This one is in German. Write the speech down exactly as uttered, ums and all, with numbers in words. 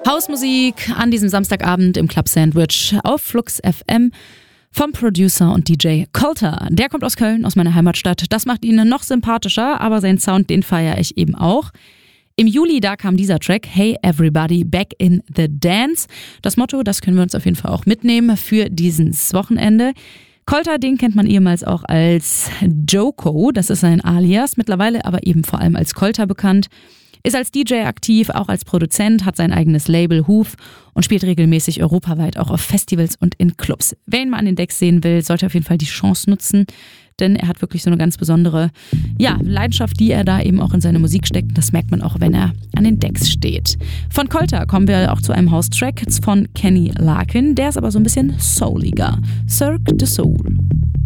Hausmusik an diesem Samstagabend im Club Sandwich auf Flux F M vom Producer und D J Colter. Der kommt aus Köln, aus meiner Heimatstadt. Das macht ihn noch sympathischer, aber seinen Sound, den feiere ich eben auch. Im Juli, da kam dieser Track, Hey Everybody, Back in the Dance. Das Motto, das können wir uns auf jeden Fall auch mitnehmen für dieses Wochenende. Colter, den kennt man ehemals auch als Joko, das ist sein Alias, mittlerweile aber eben vor allem als Colter bekannt. Ist als D J aktiv, auch als Produzent, hat sein eigenes Label Hoof und spielt regelmäßig europaweit auch auf Festivals und in Clubs. Wer ihn mal an den Decks sehen will, sollte auf jeden Fall die Chance nutzen, denn er hat wirklich so eine ganz besondere ja, Leidenschaft, die er da eben auch in seine Musik steckt. Das merkt man auch, wenn er an den Decks steht. Von Colter kommen wir auch zu einem House-Track von Kenny Larkin, der ist aber so ein bisschen souliger. Cirque du Soul.